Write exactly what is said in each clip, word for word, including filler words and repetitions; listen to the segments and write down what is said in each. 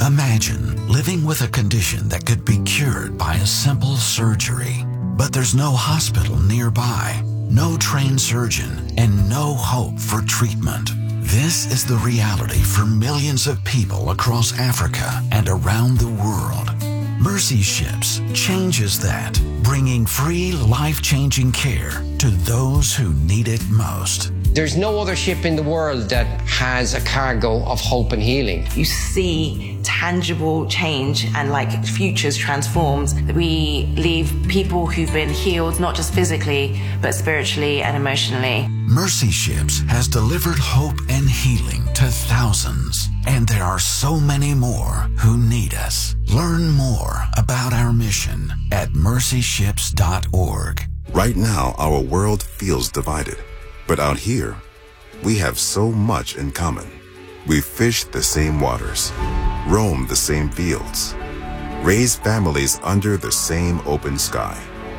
Imagine living with a condition that could be cured by a simple surgery, but there's no hospital nearby, no trained surgeon, and no hope for treatment. This is the reality for millions of people across Africa and around the world. Mercy Ships changes that, bringing free, life-changing care to those who need it most. There's no other ship in the world that has a cargo of hope and healing. You see tangible change and like futures transformed. We leave people who've been healed, not just physically, but spiritually and emotionally. Mercy Ships has delivered hope and healing to thousands, and there are so many more who need us. Learn more about our mission at mercy ships dot org. Right now, our world feels divided. But out here, we have so much in common. We fish the same waters, roam the same fields, raise families under the same open sky.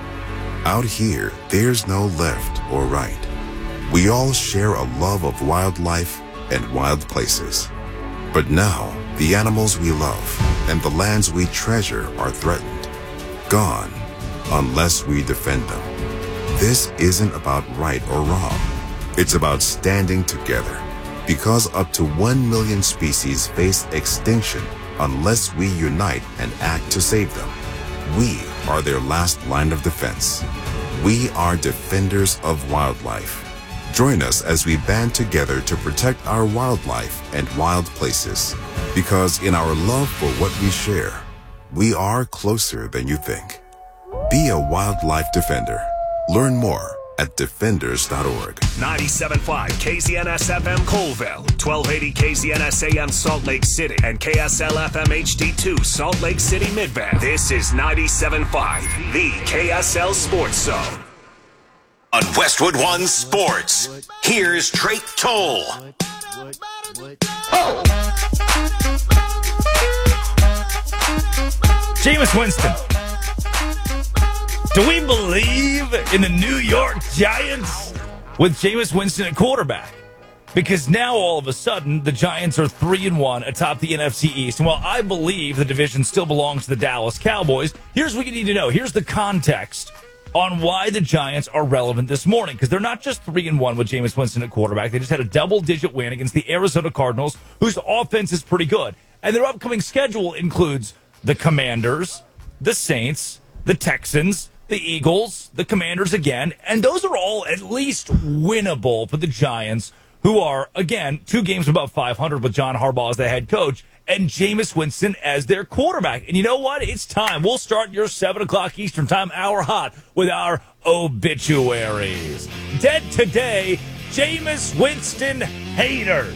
Out here, there's no left or right. We all share a love of wildlife and wild places. But now, the animals we love and the lands we treasure are threatened, gone, unless we defend them. This isn't about right or wrong. It's about standing together, because up to one million species face extinction unless we unite and act to save them. We are their last line of defense. We are defenders of wildlife. Join us as we band together to protect our wildlife and wild places, because in our love for what we share, we are closer than you think. Be a wildlife defender. Learn more at defenders dot org. ninety-seven point five K Z N S F M Colville, twelve eighty K Z N S A M Salt Lake City, and K S L F M H D two Salt Lake City Midband. This is ninety-seven point five, the K S L Sports Zone. On Westwood One Sports, here's Drake Toll. Oh. Jameis Winston. Do we believe in the New York Giants with Jameis Winston at quarterback? Because now all of a sudden the Giants are three and one atop the N F C East. And while I believe the division still belongs to the Dallas Cowboys, here's what you need to know. Here's the context on why the Giants are relevant this morning. Because they're not just three and one with Jameis Winston at quarterback. They just had a double-digit win against the Arizona Cardinals, whose offense is pretty good. And their upcoming schedule includes the Commanders, the Saints, the Texans, the Eagles, the Commanders again, and those are all at least winnable for the Giants, who are, again, two games above five hundred with John Harbaugh as the head coach and Jameis Winston as their quarterback. And you know what? It's time. We'll start your seven o'clock Eastern Time hour hot with our obituaries. Dead today, Jameis Winston haters.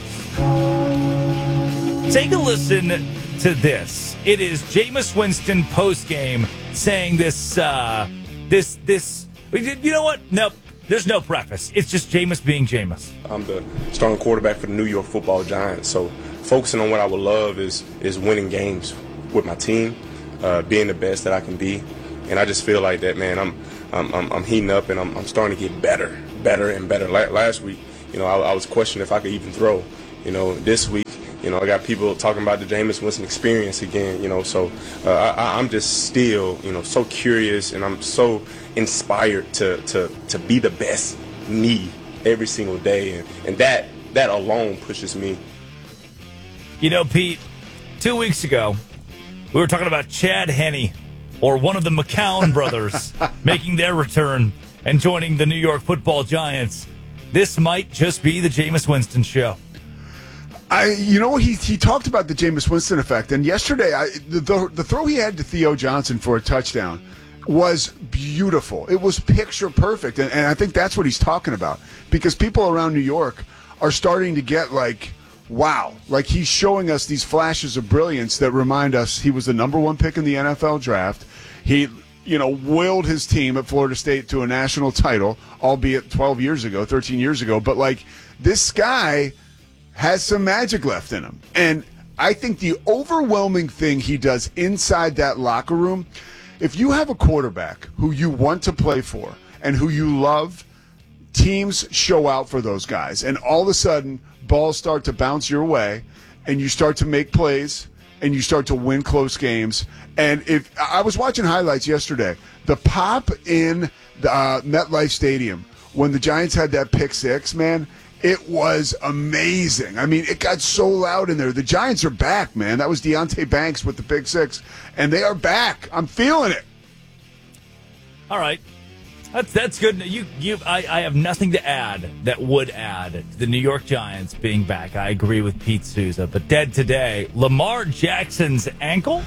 Take a listen to this. It is Jameis Winston postgame saying this, uh, this, this, you know what? Nope. There's no preface. It's just Jameis being Jameis. I'm the starting quarterback for the New York Football Giants. So focusing on what I would love is is winning games with my team, uh, being the best that I can be. And I just feel like that, man, I'm I'm, I'm, I'm heating up and I'm, I'm starting to get better, better and better. La- last week, you know, I, I was questioning if I could even throw. You know, this week, you know, I got people talking about the Jameis Winston experience again, you know. So uh, I, I'm just still, you know, so curious and I'm so inspired to to to be the best me every single day, and, and that that alone pushes me. You know, Pete, two weeks ago we were talking about Chad Henne, or one of the McCown brothers, making their return and joining the New York Football Giants. This might just be the Jameis Winston show. I, you know, he he talked about the Jameis Winston effect, and yesterday I, the, the the throw he had to Theo Johnson for a touchdown was beautiful. It was picture perfect, and, and I think that's what he's talking about, because people around New York are starting to get like, wow, like he's showing us these flashes of brilliance that remind us he was the number one pick in the N F L draft. He, you know, willed his team at Florida State to a national title, albeit twelve years ago, thirteen years ago, but like this guy has some magic left in him. And I think the overwhelming thing he does inside that locker room, if you have a quarterback who you want to play for and who you love, teams show out for those guys. And all of a sudden, balls start to bounce your way, and you start to make plays, and you start to win close games. And if I was watching highlights yesterday, the pop in the uh, MetLife Stadium when the Giants had that pick six, man, it was amazing. I mean, it got so loud in there. The Giants are back, man. That was Deonte Banks with the pick six, and they are back. I'm feeling it. All right. That's that's good. You you I, I have nothing to add that would add to the New York Giants being back. I agree with Pete Souza. But dead today, Lamar Jackson's ankle.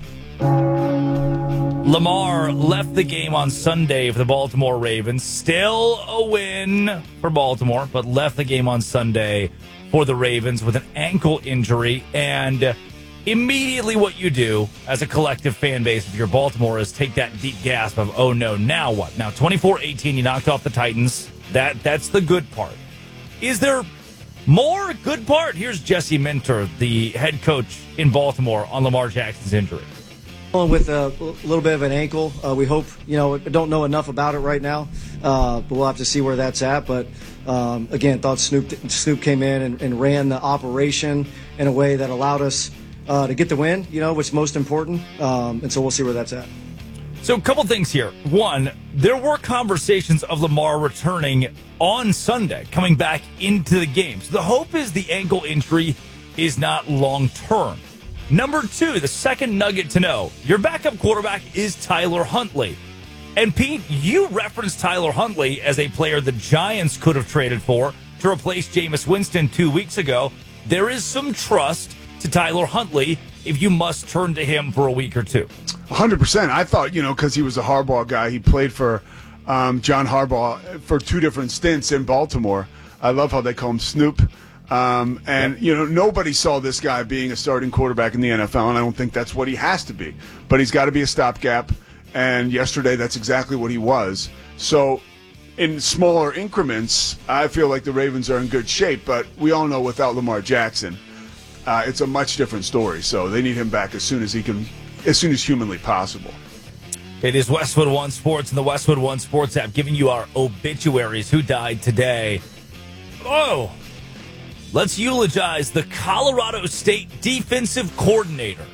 Lamar left the game on Sunday for the Baltimore Ravens. Still a win for Baltimore, but left the game on Sunday for the Ravens with an ankle injury. And immediately what you do as a collective fan base, if you're Baltimore, is take that deep gasp of, oh no, now what? Now twenty-four eighteen, you knocked off the Titans. That That's the good part. Is there more good part? Here's Jesse Minter, the head coach in Baltimore, on Lamar Jackson's injury. With a little bit of an ankle. Uh, we hope, you know, don't know enough about it right now, uh, but we'll have to see where that's at. But um, again, thought Snoop Snoop came in and, and ran the operation in a way that allowed us uh, to get the win, you know, which is most important. Um, and so we'll see where that's at. So a couple things here. One, there were conversations of Lamar returning on Sunday, coming back into the game. So the hope is the ankle injury is not long-term. Number two, the second nugget to know, your backup quarterback is Tyler Huntley. And Pete, you referenced Tyler Huntley as a player the Giants could have traded for to replace Jameis Winston two weeks ago. There is some trust to Tyler Huntley if you must turn to him for a week or two. one hundred percent. I thought, you know, because he was a Harbaugh guy, he played for um, John Harbaugh for two different stints in Baltimore. I love how they call him Snoop. Um, and, you know, nobody saw this guy being a starting quarterback in the N F L, and I don't think that's what he has to be. But he's got to be a stopgap, and yesterday that's exactly what he was. So in smaller increments, I feel like the Ravens are in good shape, but we all know without Lamar Jackson, uh, it's a much different story. So they need him back as soon as he can, as soon as humanly possible. It is Westwood One Sports and the Westwood One Sports app giving you our obituaries. Who died today? Oh, let's eulogize the Colorado State defensive coordinator.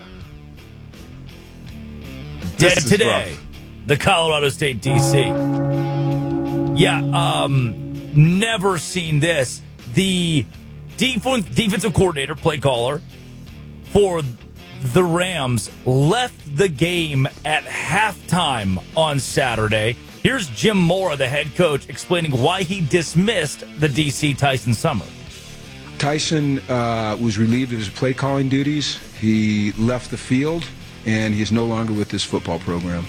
Dead today, rough. The Colorado State D C. Yeah, um, never seen this. The def- defensive coordinator, play caller, for the Rams left the game at halftime on Saturday. Here's Jim Mora, the head coach, explaining why he dismissed the D C Tyson Summers. Tyson uh, was relieved of his play calling duties. He left the field, and he's no longer with this football program.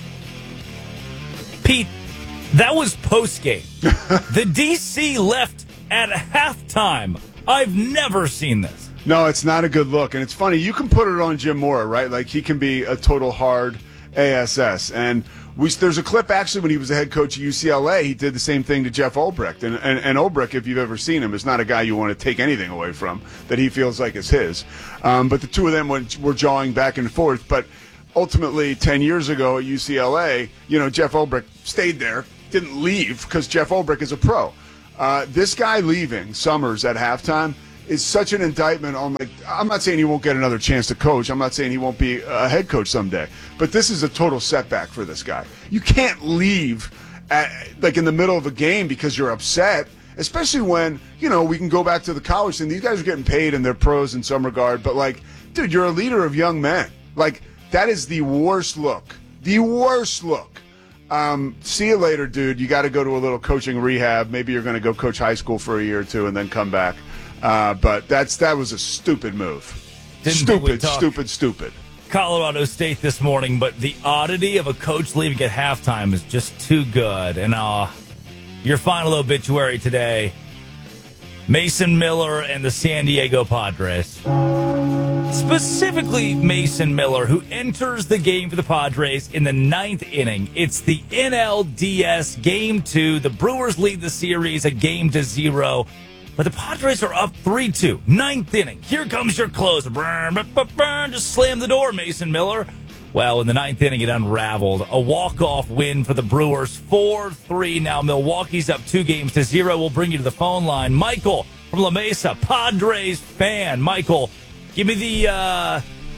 Pete, that was post-game. The D C left at halftime. I've never seen this. No, it's not a good look. And it's funny, you can put it on Jim Mora, right? Like, he can be a total hard A S S. And we, there's a clip, actually, when he was the head coach at U C L A, he did the same thing to Jeff Ulbrich. And, and, and Ulbrich, if you've ever seen him, is not a guy you want to take anything away from that he feels like is his. Um, but the two of them went, were jawing back and forth. But ultimately, ten years ago at U C L A, you know, Jeff Ulbrich stayed there, didn't leave because Jeff Ulbrich is a pro. Uh, this guy leaving, Summers, at halftime, is such an indictment on, like, I'm not saying he won't get another chance to coach. I'm not saying he won't be a head coach someday. But this is a total setback for this guy. You can't leave at, like, in the middle of a game because you're upset, especially when, you know, we can go back to the college thing. These guys are getting paid and they're pros in some regard. But, like, dude, you're a leader of young men. Like, that is the worst look. The worst look. Um, see you later, dude. You got to go to a little coaching rehab. Maybe you're going to go coach high school for a year or two and then come back. Uh, but that's that was a stupid move. Didn't stupid, stupid, stupid. Colorado State this morning, but the oddity of a coach leaving at halftime is just too good. And uh, your final obituary today, Mason Miller and the San Diego Padres. Specifically, Mason Miller, who enters the game for the Padres in the ninth inning. It's the N L D S Game two. The Brewers lead the series a game to zero. But the Padres are up three two. Ninth inning. Here comes your closer. Just slam the door, Mason Miller. Well, in the ninth inning, it unraveled. A walk-off win for the Brewers. four three. Now Milwaukee's up two games to zero. We'll bring you to the phone line. Michael from La Mesa, Padres fan. Michael, give me the uh,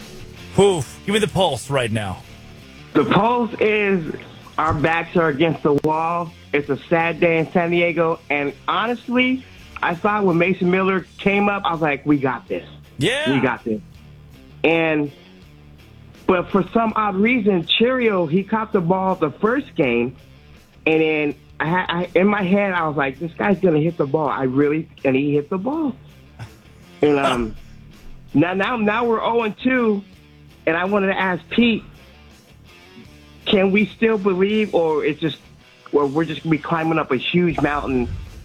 Poof. Give me the pulse right now. The pulse is our backs are against the wall. It's a sad day in San Diego. And honestly, I thought when Mason Miller came up, I was like, we got this. Yeah. We got this. And, but for some odd reason, Cheerio, he caught the ball the first game. And then I had, I, in my head, I was like, this guy's going to hit the ball. I really, and he hit the ball. And um, now, now, now we're oh and two. And I wanted to ask Pete, can we still believe, or it's just, or we're just going to be climbing up a huge mountain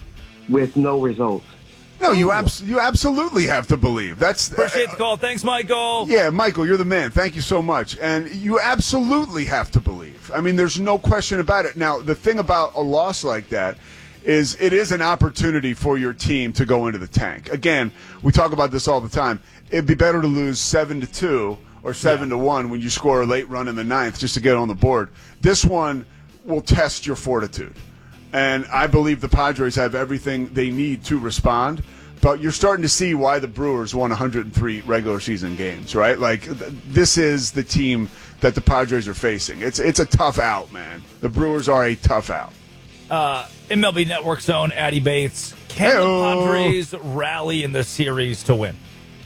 with no results? No, you abs- you absolutely have to believe. That's Appreciate the call. Thanks, Michael. Yeah, Michael, you're the man. Thank you so much. And you absolutely have to believe. I mean, there's no question about it. Now, the thing about a loss like that is it is an opportunity for your team to go into the tank. Again, we talk about this all the time. It'd be better to lose seven to two or seven to one when you score a late run in the ninth just to get on the board. This one will test your fortitude. And I believe the Padres have everything they need to respond. But you're starting to see why the Brewers won one hundred three regular season games, right? Like, th- this is the team that the Padres are facing. It's it's a tough out, man. The Brewers are a tough out. Uh, M L B Network zone, Addy Bates. Can Hey-o. the Padres rally in the series to win?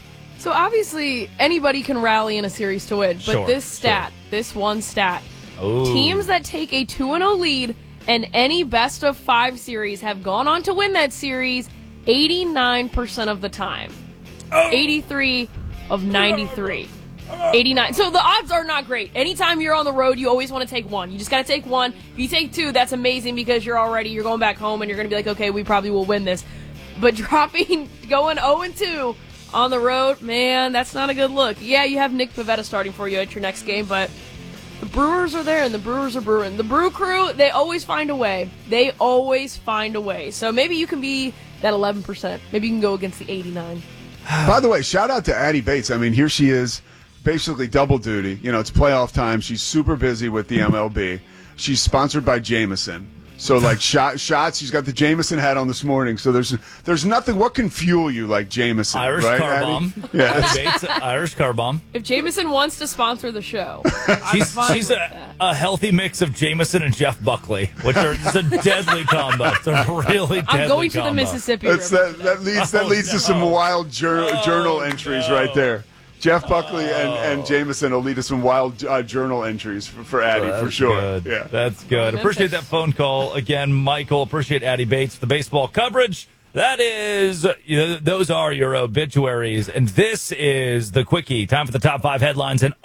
So obviously anybody can rally in a series to win, but Sure, this stat, this one stat, Ooh. teams that take a two and oh lead in any best of five series have gone on to win that series eighty-nine percent of the time. eighty-three of ninety-three. eighty-nine. So the odds are not great. Anytime you're on the road, you always want to take one. You just got to take one. If you take two, that's amazing because you're already, you're going back home and you're going to be like, okay, we probably will win this. But dropping, going oh and two on the road, man, that's not a good look. Yeah, you have Nick Pivetta starting for you at your next game, but the Brewers are there and the Brewers are brewing. The Brew Crew, they always find a way. They always find a way. So maybe you can be that eleven percent. Maybe you can go against the eighty-nine. By the way, shout out to Addy Bates. I mean, here she is, basically double duty. You know, it's playoff time. She's super busy with the M L B. She's sponsored by Jameson. So, like, shot, shots, she's got the Jameson hat on this morning. So there's there's nothing. What can fuel you like Jameson? Irish right, car Addy? bomb. Yeah. Addy Bates, Irish car bomb. If Jameson wants to sponsor the show, I'm She's, fine she's with a, that. a healthy mix of Jameson and Jeff Buckley, which are it's a deadly combo. It's a really deadly I'm going to combo. the Mississippi That's, River. that, that leads that Oh, leads no. to some wild jour- Oh, journal entries no. right there. Jeff Buckley and, and Jameson will lead to some wild uh, journal entries for, for Addy, That's for sure. Good. Yeah. That's good. Appreciate that phone call. Again, Michael, appreciate Addy Bates, the baseball coverage. That is, you know, those are your obituaries. And this is the Quickie. Time for the top five headlines in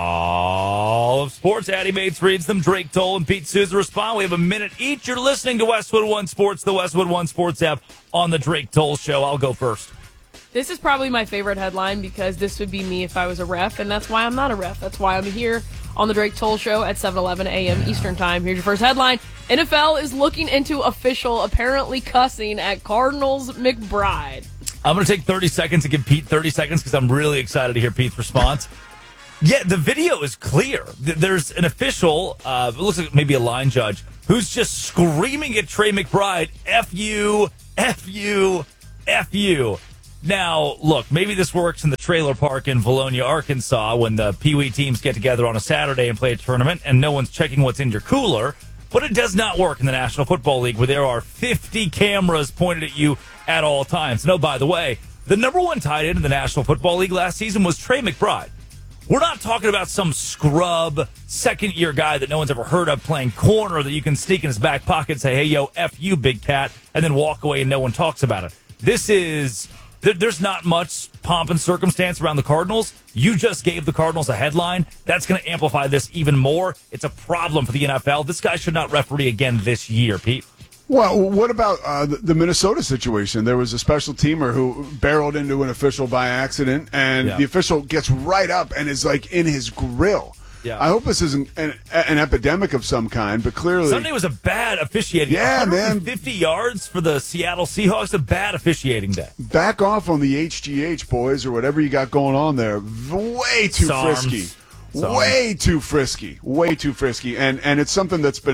all of sports. Addy Bates reads them. Drake Toll and Pete Souza respond. We have a minute each. You're listening to Westwood One Sports, the Westwood One Sports app on the Drake Toll Show. I'll go first. This is probably my favorite headline because this would be me if I was a ref, and that's why I'm not a ref. That's why I'm here on the Drake Toll Show at seven eleven a.m. Eastern Time. Here's your first headline. N F L is looking into official apparently cussing at Cardinals McBride. I'm going to take thirty seconds to give Pete thirty seconds because I'm really excited to hear Pete's response. Yeah, the video is clear. There's an official, uh, it looks like maybe a line judge, who's just screaming at Trey McBride, F you, F you, F you. Now, look, maybe this works in the trailer park in Valonia, Arkansas, when the Pee Wee teams get together on a Saturday and play a tournament and no one's checking what's in your cooler. But it does not work in the National Football League where there are fifty cameras pointed at you at all times. No, by the way, the number one tight end in the National Football League last season was Trey McBride. We're not talking about some scrub second-year guy that no one's ever heard of playing corner that you can sneak in his back pocket and say, hey, yo, F you, big cat, and then walk away and no one talks about it. This is... There's not much pomp and circumstance around the Cardinals. You just gave the Cardinals a headline. That's going to amplify this even more. It's a problem for the N F L. This guy should not referee again this year, Pete. Well, what about uh, the, the Minnesota situation? There was a special teamer who barreled into an official by accident, and Yeah. the official gets right up and is like in his grill. Yeah. I hope this isn't an, an epidemic of some kind, but clearly Sunday was a bad officiating. Yeah, man. fifty yards for the Seattle Seahawks, a bad officiating day. back off on the H G H, boys, or whatever you got going on there. Way too Sarms. frisky. Sarms. Way too frisky. Way too frisky. And and it's something that's been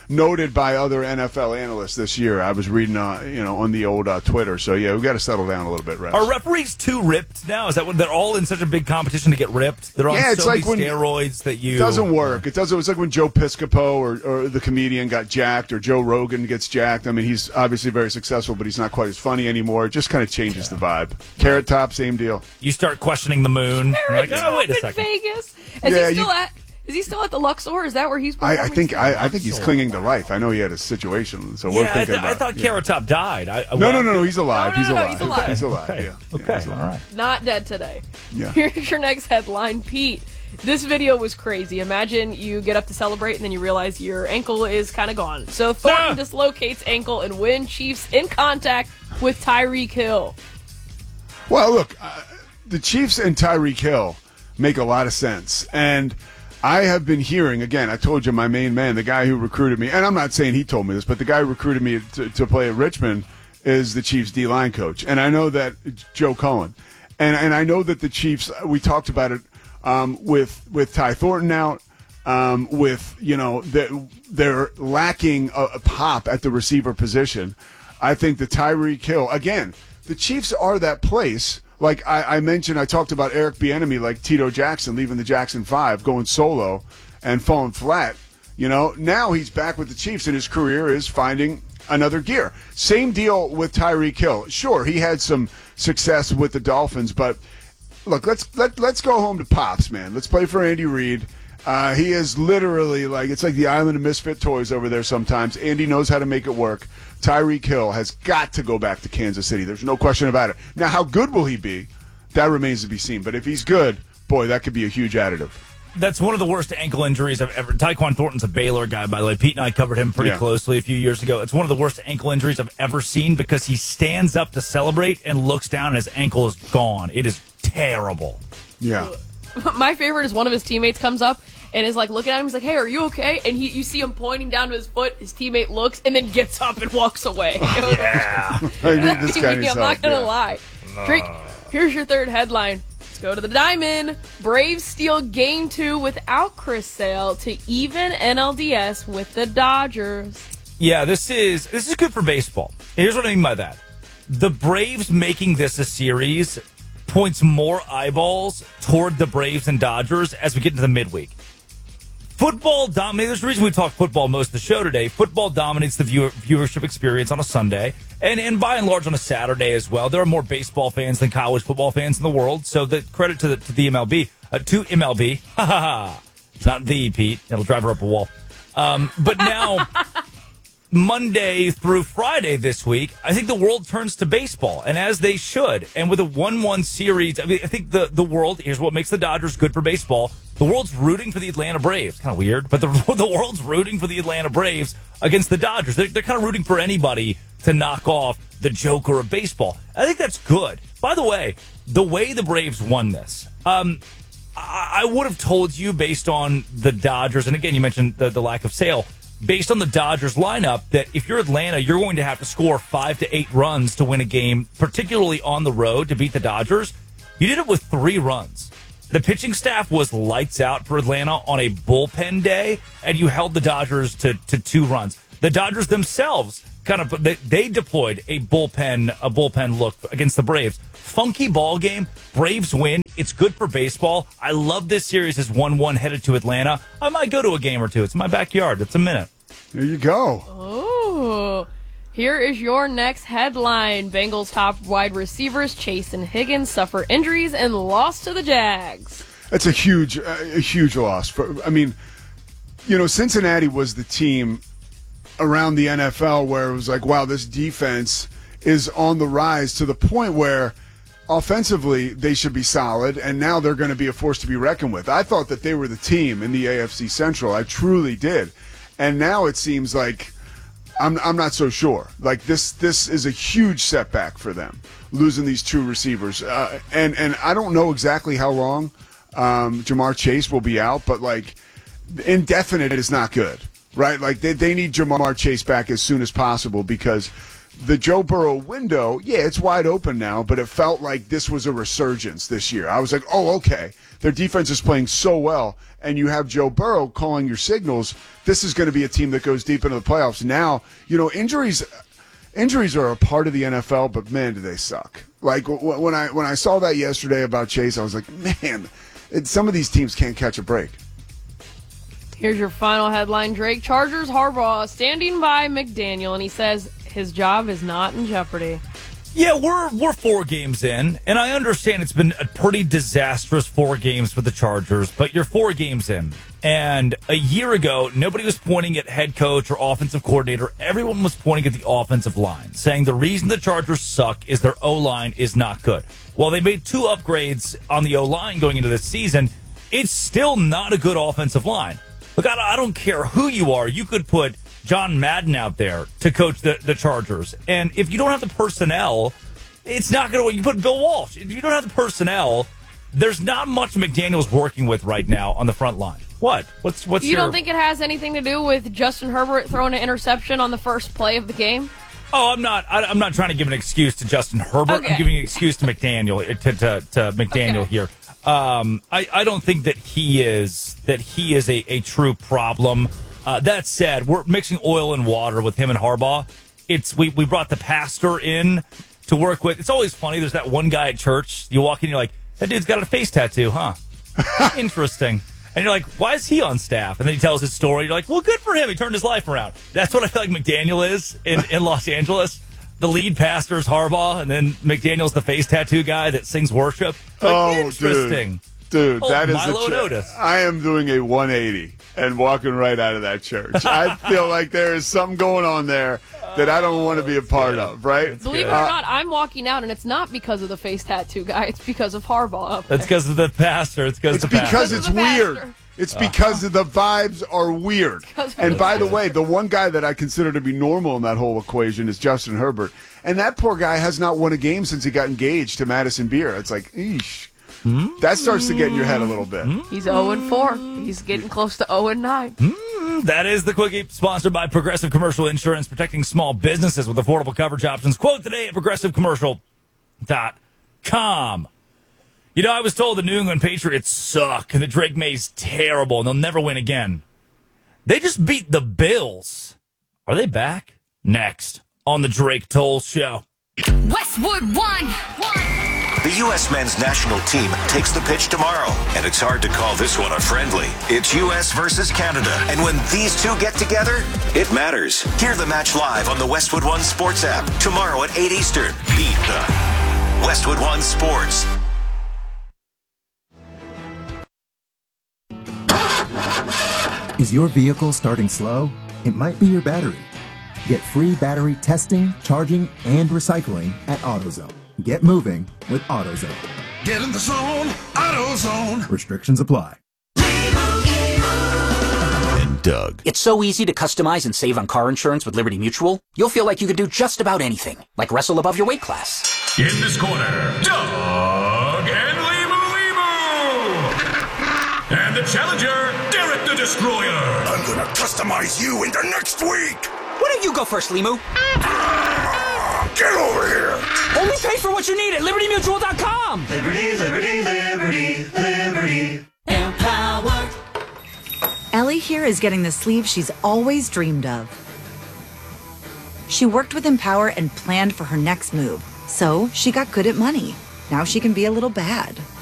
noted by other N F L analysts this year. I was reading, uh, you know, on the old uh, Twitter. So yeah, we got to settle down a little bit, Rex. Are referees too ripped now? Is that what they're all in such a big competition to get ripped? They're on yeah, it's so like many when, steroids that you it doesn't work. It doesn't. It's like when Joe Piscopo or, or the comedian got jacked, or Joe Rogan gets jacked. I mean, he's obviously very successful, but he's not quite as funny anymore. It just kind of changes the vibe. Carrot Top, same deal. You start questioning the moon. You're like, oh, wait a in second. Vegas. Is Yeah, he still you- at? Is he still at the Luxor? Is that where he's? I, I performing think still? I, I think he's clinging to life. I know he had a situation, so we're Yeah, I, thinking th- about. I thought yeah. Carrot Top died. I, I, No, no, no, no. He's alive. No, no, he's, no, no, alive. he's alive. He's alive. Okay. Yeah. Okay. He's alive. All right. Not dead today. Yeah. Here's your next headline, Pete. This video was crazy. Imagine you get up to celebrate and then you realize your ankle is kind of gone. So Thornton Ah! dislocates ankle and win Chiefs in contact with Tyreek Hill. Well, look, uh, the Chiefs and Tyreek Hill make a lot of sense, and I have been hearing, again, I told you my main man, the guy who recruited me, and I'm not saying he told me this, but the guy who recruited me to, to play at Richmond is the Chiefs D-line coach. And I know that Joe Cohen. And and I know that the Chiefs, we talked about it um, with, with Ty Thornton out, um, with, you know, they're, they're lacking a, a pop at the receiver position. I think the Tyreek Hill, again, the Chiefs are that place. Like I, I mentioned, I talked about Eric Bieniemy, like Tito Jackson leaving the Jackson Five, going solo and falling flat. You know, now he's back with the Chiefs, and his career is finding another gear. Same deal with Tyreek Hill. Sure, he had some success with the Dolphins, but look, let's let let's go home to Pops, man. Let's play for Andy Reid. Uh, he is literally like, it's like the island of misfit toys over there sometimes. Andy knows how to make it work. Tyreek Hill has got to go back to Kansas City. There's no question about it. Now, how good will he be? That remains to be seen. But if he's good, boy, that could be a huge additive. That's one of the worst ankle injuries I've ever. Tyquan Thornton's a Baylor guy, by the way. Pete and I covered him pretty Yeah. closely a few years ago. It's one of the worst ankle injuries I've ever seen because he stands up to celebrate and looks down and his ankle is gone. It is terrible. Yeah. My favorite is one of his teammates comes up and is like looking at him. He's like, "Hey, are you okay?" And he, you see him pointing down to his foot. His teammate looks and then gets up and walks away. Yeah. I need this guy I'm needs not help, gonna yeah. lie. Drake, here's your third headline. Let's go to the diamond. Braves steal game two without Chris Sale to even N L D S with the Dodgers. Yeah, this is this is good for baseball. Here's what I mean by that. The Braves making this a series points more eyeballs toward the Braves and Dodgers as we get into the midweek. Football dominates. There's a reason we talk football most of the show today. Football dominates the viewer, viewership experience on a Sunday, and, and by and large on a Saturday as well. There are more baseball fans than college football fans in the world, so the credit to the, to the M L B. Uh, to M L B. Ha ha ha. It's not the, Pete. It'll drive her up a wall. Um, but now, Monday through Friday this week, I think the world turns to baseball, and as they should. And with a one one series, I mean, I think the, the world, here's what makes the Dodgers good for baseball. The world's rooting for the Atlanta Braves. Kind of weird, but the the world's rooting for the Atlanta Braves against the Dodgers. They're, they're kind of rooting for anybody to knock off the Joker of baseball. I think that's good. By the way, the way the Braves won this, um, I, I would have told you based on the Dodgers, and again, you mentioned the, the lack of Sale, based on the Dodgers lineup, that if you're Atlanta, you're going to have to score five to eight runs to win a game, particularly on the road to beat the Dodgers. You did it with three runs. The pitching staff was lights out for Atlanta on a bullpen day, and you held the Dodgers to, to two runs. The Dodgers themselves kind of they, they deployed a bullpen a bullpen look against the Braves. Funky ball game. Braves win. It's good for baseball. I love this series as one one headed to Atlanta. I might go to a game or two. It's in my backyard. It's a minute. There you go. Oh, here is your next headline. Bengals top wide receivers Chase and Higgins suffer injuries and lost to the Jags. That's a huge, uh, a huge loss. For, I mean, you know, Cincinnati was the team around the N F L where it was like, wow, this defense is on the rise to the point where offensively they should be solid, and now they're going to be a force to be reckoned with. I thought that they were the team in the A F C Central. I truly did. And now it seems like I'm I'm not so sure. Like this this is a huge setback for them, losing these two receivers. Uh, and and I don't know exactly how long um, Jamar Chase will be out, but like indefinite is not good, right? Like they they need Jamar Chase back as soon as possible because the Joe Burrow window, yeah, it's wide open now, but it felt like this was a resurgence this year. I was like, oh, okay, their defense is playing so well, and you have Joe Burrow calling your signals. This is going to be a team that goes deep into the playoffs. Now, you know, injuries injuries are a part of the N F L, but man, do they suck. Like when I when I saw that yesterday about Chase, I was like, man, it, some of these teams can't catch a break. Here's your final headline. Drake Chargers Harbaugh standing by McDaniel, and he says his job is not in jeopardy. Yeah, we're we're four games in, and I understand it's been a pretty disastrous four games for the Chargers, but you're four games in. And a year ago, nobody was pointing at head coach or offensive coordinator. Everyone was pointing at the offensive line, saying the reason the Chargers suck is their O-line is not good. Well, they made two upgrades on the O-line going into this season. It's still not a good offensive line. Look, I, I don't care who you are. You could put John Madden out there to coach the, the Chargers. And if you don't have the personnel, it's not going to... You put Bill Walsh. If you don't have the personnel, there's not much McDaniel's working with right now on the front line. What? What's what's You your... don't think it has anything to do with Justin Herbert throwing an interception on the first play of the game? Oh, I'm not. I, I'm not trying to give an excuse to Justin Herbert. Okay. I'm giving an excuse to McDaniel. To to, to McDaniel Okay. here. Um, I, I don't think that he is that he is a, a true problem. Uh, that said, we're mixing oil and water with him and Harbaugh. It's we we brought the pastor in to work with. It's always funny. There's that one guy at church. You walk in, you're like, that dude's got a face tattoo, huh? Interesting. And you're like, why is he on staff? And then he tells his story. You're like, well, good for him. He turned his life around. That's what I feel like McDaniel is in, in Los Angeles. The lead pastor is Harbaugh, and then McDaniel's the face tattoo guy that sings worship. Like, Oh, interesting. Dude, Oh, that is Milo a ch- Notice. I am doing a one eighty and walking right out of that church. I feel like there is something going on there that I don't want to be a part of, right? Believe it or Uh, not, I'm walking out, and it's not because of the face tattoo guy. It's because of Harbaugh. Up That's because of the pastor. It's because It's of the because pastor. it's weird. It's because the vibes are weird. And by the way, the one guy that I consider to be normal in that whole equation is Justin Herbert. And that poor guy has not won a game since he got engaged to Madison Beer. It's like, eesh. That starts to get in your head a little bit. He's oh and four. He's getting close to oh and nine. That is the Quickie, sponsored by Progressive Commercial Insurance, protecting small businesses with affordable coverage options. Quote today at progressive commercial dot com. You know, I was told the New England Patriots suck and that Drake May's terrible and they'll never win again. They just beat the Bills. Are they back? Next on the Drake Toll Show. Westwood One. The U S men's national team takes the pitch tomorrow, and it's hard to call this one a friendly. It's U S versus Canada, and when these two get together, it matters. Hear the match live on the Westwood One Sports app tomorrow at eight Eastern. Beat them. Westwood One Sports. Is your vehicle starting slow? It might be your battery. Get free battery testing, charging, and recycling at AutoZone. Get moving with AutoZone. Get in the zone, AutoZone. Restrictions apply. And Doug. It's so easy to customize and save on car insurance with Liberty Mutual. You'll feel like you could do just about anything, like wrestle above your weight class. In this corner, Doug and Limu Limu. And the challenger, Derek the Destroyer. I'm gonna customize you into next week. Why don't you go first, Limu? Get over here. Only pay for what you need at liberty mutual dot com. Liberty, liberty, liberty, liberty. Empower. Ellie here is getting the sleeve she's always dreamed of. She worked with Empower and planned for her next move, so she got good at money. Now she can be a little bad.